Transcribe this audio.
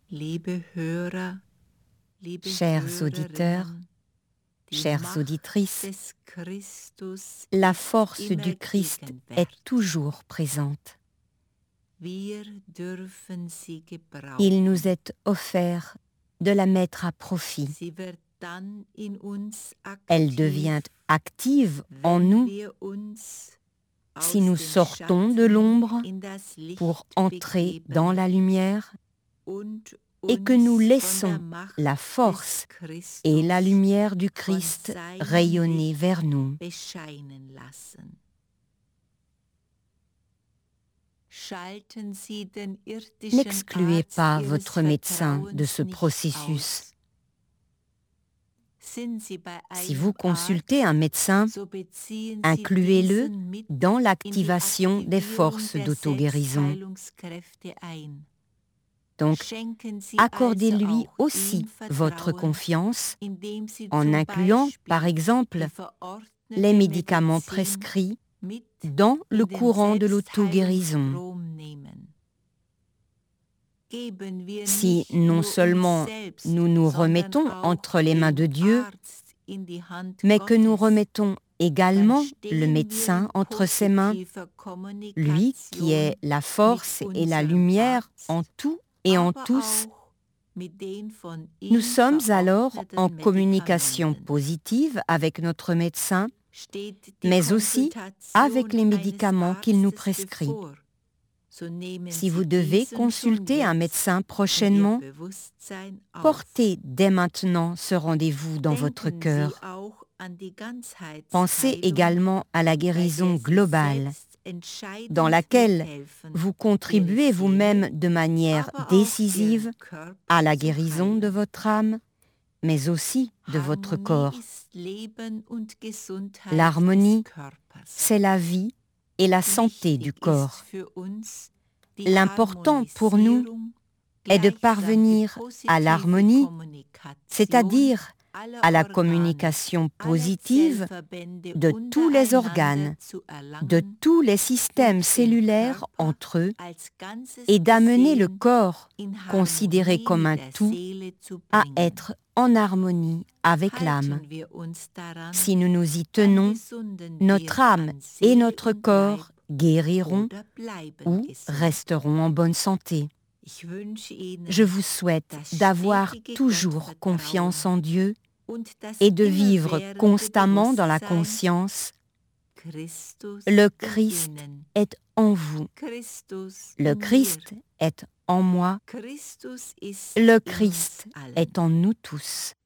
Liebe Hörer, liebe Chers auditeurs, Hörerinnen, die chères Macht auditrices, des Christus la ist force immer du Christ est gegenwärtig. toujours présente. Wir dürfen sie Il nous gebrauchen. est offert de la mettre à profit. Sie wird dann in uns Elle aktiv, devient active en wenn nous wir uns si aus nous dem sortons de Schatten l'ombre in das Licht pour entrer begeben dans la lumière und et que nous uns von der laissons Macht la des force Christus et la lumière du von Christ seinem rayonner Licht vers nous. bescheinen lassen. Schalten Sie den irdischen N'excluez Arzt pas Ihres votre médecin de ce Vertrauens nicht processus. aus. Sind Sie bei Si einem vous consultez un Arzt, médecin, so beziehen Sie incluez-le diesen mit dans in die l'activation des Aktivierung forces der d'auto-guérison. Selbstheilungskräfte ein. Donc, Schenken Sie accordez-lui also auch aussi ihm votre Vertrauen, confiance indem Sie en zum incluant, par Beispiel exemple, die verordnete les médicaments Medizin prescrits mit dans le in den courant de l'auto-guérison. Selbstheilungsstrom nehmen. Geben wir Si nicht non nur uns seulement selbst, nous nous sondern remettons auch entre les mains de den Dieu, Arzt in die Hand mais que nous Gottes, remettons également dann le stehen wir médecin in entre ses mains, positiver lui qui est Kommunikation la force mit et la unserem lumière Arzt, en tout et en aber tous. auch mit den von Nous ihm sommes alors en verordneten communication Medikamenten. positive avec notre médecin, Steht die mais aussi avec les Konsultation médicaments eines qu'il nous Arztes prescrit. bevor, so nehmen Si vous Sie devez diesen schon consulter un jetzt médecin in Ihr prochainement, Bewusstsein auf. portez dès maintenant ce rendez-vous dans votre Denken Sie cœur. auch an die Pensez Ganzheitsheilung, également à la bei guérison der Sie globale, selbst entscheidend dans laquelle mithelfen, vous Ihre contribuez vous-même Seele, de manière aber auch décisive Ihren Körper à la zu guérison de heilen. votre âme, mais aussi de votre Harmonie corps. ist Leben und Gesundheit L'harmonie, des Körpers. c'est la vie et la santé du Wichtig corps. ist für uns die L'important pour nous Harmonisierung, est de gleichsam die parvenir à positive l'harmonie, Kommunikation c'est-à-dire aller à la Organe, communication aller positive Zellverbände de tous les untereinander organes, zu de erlangen tous les systèmes und den cellulaires Körper entre eux als Ganzes et d'amener le gesehen corps, in considéré Harmonie comme mit un der tout, Seele zu à bringen. être en harmonie avec l'âme. Halten wir uns daran, Si nous nous y dann tenons, gesunden notre wir âme an et Seele notre und corps Leib guériront oder bleiben ou gesund. resteront en bonne santé. Ich wünsche Ihnen Je vous souhaite das d'avoir stetige toujours Gottvertrauen confiance en Dieu und das et de vivre immerwährende constamment dans la Bewusstsein, conscience. Christus Le in Christ Ihnen, est en vous. Christus Le in Christ mir. est en moi. Christus ist Le in uns Christ allen. est en nous tous.